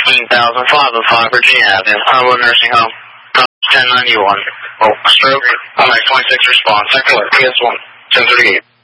15,505 Virginia Avenue, Highwood Nursing Home. 1091. Oh, stroke. 26 response. Second, PS1. 1038.